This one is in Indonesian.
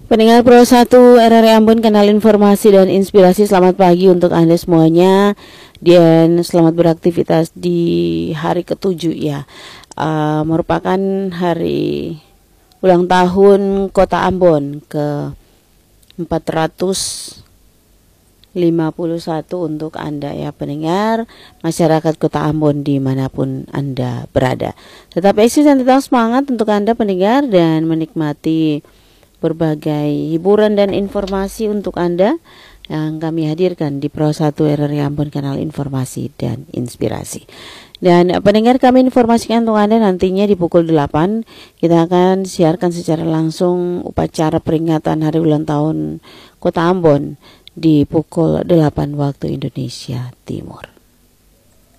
Pendengar Pro 1 RRI Ambon, kanal informasi dan inspirasi, selamat pagi untuk Anda semuanya dan selamat beraktivitas di hari ke-7 ya. Merupakan hari ulang tahun Kota Ambon ke 451 untuk Anda ya pendengar, masyarakat Kota Ambon dimanapun Anda berada. Tetap eksis dan tetap semangat untuk Anda pendengar dan menikmati berbagai hiburan dan informasi untuk Anda yang kami hadirkan di Pro 1 RRI Ambon, kanal informasi dan inspirasi. Dan pendengar, kami informasikan untuk Anda nantinya di pukul 8 kita akan siarkan secara langsung upacara peringatan hari ulang tahun Kota Ambon di pukul 8 waktu Indonesia Timur.